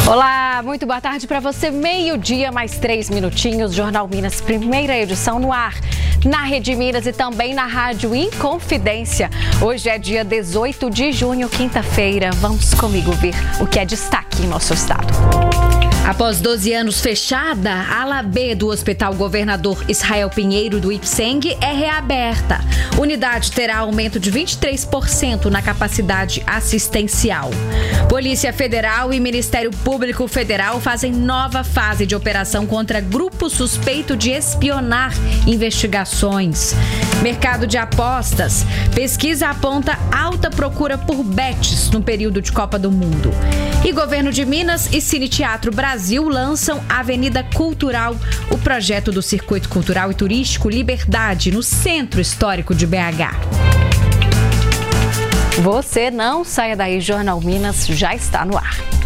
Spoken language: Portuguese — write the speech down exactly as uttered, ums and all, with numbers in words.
Olá, muito boa tarde para você. Meio-dia, mais três minutinhos. Jornal Minas, primeira edição no ar, na Rede Minas e também na Rádio Inconfidência. Hoje é dia dezoito de junho, quinta-feira. Vamos comigo ver o que é destaque em nosso estado. Após doze anos fechada, a ala B do Hospital Governador Israel Pinheiro do Ipseng é reaberta. Unidade terá aumento de vinte e três por cento na capacidade assistencial. Polícia Federal e Ministério Público Federal fazem nova fase de operação contra grupo suspeito de espionar investigações. Mercado de apostas. Pesquisa aponta alta procura por bets no período de Copa do Mundo. E Governo de Minas e Cine Teatro Brasil lançam Avenida Cultural, o projeto do Circuito Cultural e Turístico Liberdade, no Centro Histórico de B H. Você não saia daí, Jornal Minas já está no ar.